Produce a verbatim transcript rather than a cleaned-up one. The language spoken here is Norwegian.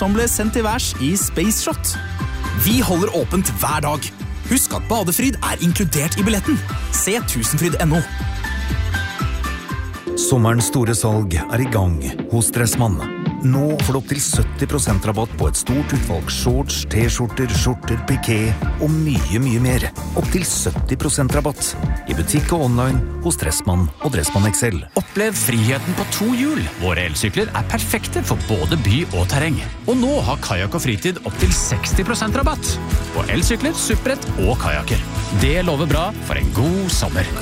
som ble sendt til værs i Space Shot. Vi holder åpent hver dag. Husk at badefryd er inkludert i billetten. Se tusenfryd punktum no. Sommerens store salg er i gang hos Dressmann. Nå får du opp til sytti prosent rabatt på et stort utvalg shorts, t-skjorter, skjorter, piké og mye, mye mer. Opp til sytti prosent rabatt i butikk og online hos Dressmann og Dressmann X L. Opplev friheten på to hjul. Våre elsykler er perfekte for både by og terreng. Og nå har kajak og fritid opp til seksti prosent rabatt på elsykler, suppbrett og kajaker. Det lover bra for en god sommer.